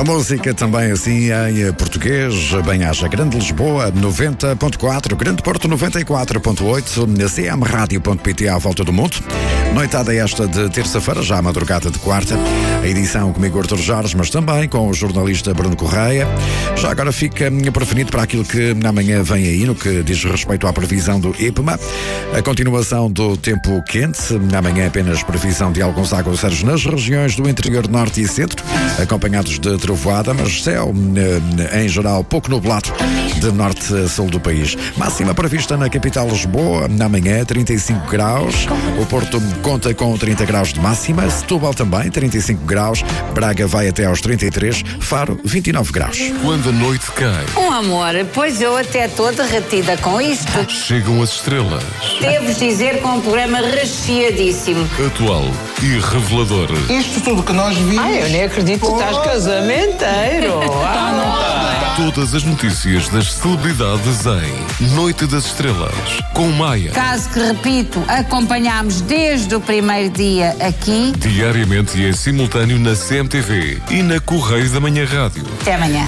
música também assim em português. Bem-aja, Grande Lisboa 90.4, Grande Porto 94.8, cmradio.pt à volta do mundo. Noitada esta de terça-feira, já à madrugada de quarta. A edição comigo, Artur Jorge, mas também com o jornalista Bruno Correia. Já agora fica prevenido para aquilo que amanhã vem aí, no que diz respeito à previsão do IPMA. A continuação do tempo quente. Amanhã apenas previsão de alguns aguaceiros nas regiões do interior norte e centro, acompanhados de trovoada, mas céu em geral pouco nublado de norte a sul do país. Máxima prevista na capital Lisboa, amanhã 35 graus. O Porto conta com 30 graus de máxima, Setúbal também 35 graus, Braga vai até aos 33, Faro 29 graus. Quando a noite cai, Amor, pois eu até estou derretida com isto. chegam as estrelas. Devo dizer que é um programa recheadíssimo. Atual e revelador. Isto tudo que nós vimos. Ai, eu nem acredito que estás casamenteiro. Todas as notícias das celebridades em Noite das Estrelas, com Maia. Caso que, repito, acompanhámos desde o primeiro dia aqui. Diariamente e em simultâneo na CMTV e na Correio da Manhã Rádio. Até amanhã.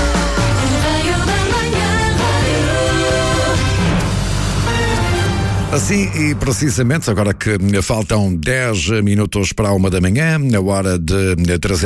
Assim e precisamente, agora que faltam 10 minutos para a 1 da manhã, na hora de trazer